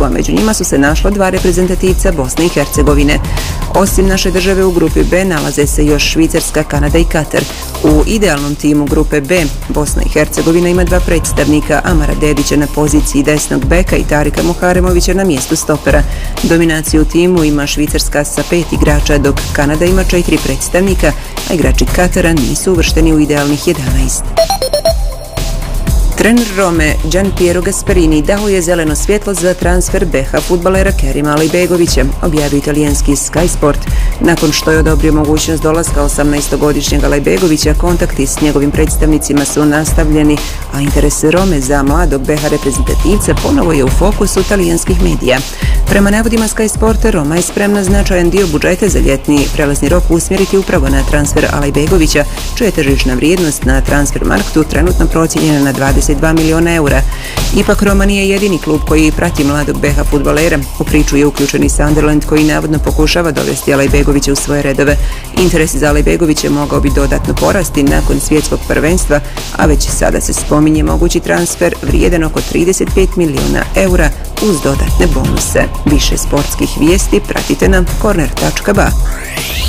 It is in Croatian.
a među njima su se našla 2 reprezentativca Bosne i Hercegovine. Osim naše države u grupi B nalaze se još Švicarska, Kanada i Katar. U idealnom timu grupe B Bosna i Hercegovina ima 2 predstavnika, Amara Dedića na poziciji desnog beka i Tarika Muharemovića na mjestu stopera. Dominaciju u timu ima Švicarska sa 5 igrača, dok Kanada ima 4 predstavnika, a igrači Katara nisu uvršteni u idealnih 11. Trener Rome Gian Piero Gasperini dao je zeleno svjetlo za transfer BiH fudbalera Kerima Alajbegovića, objavio italijanski Sky Sport. Nakon što je odobrio mogućnost dolaska 18-godišnjeg Alajbegovića, kontakti s njegovim predstavnicima su nastavljeni, a interes Rome za mladog BiH reprezentativca ponovo je u fokusu talijanskih medija. Prema navodima Sky Sporta, Roma je spremna značajan dio budžeta za ljetni prelazni rok usmjeriti upravo na transfer Alajbegovića, čija je tržišna vrijednost na Transfermarktu trenutno procijenjena na 22 miliona eura. Ipak Roma nije jedini klub koji prati mladog BiH fudbalera. U priču je uključen i Sunderland, koji navodno pokušava dovesti Alajbegovića u svoje redove. Interes za Alajbegovića mogao bi dodatno porasti nakon svjetskog prvenstva, a već sada se spominje mogući transfer vrijedan oko 35 miliona eura uz dodatne bonuse. Više sportskih vijesti pratite na corner.ba.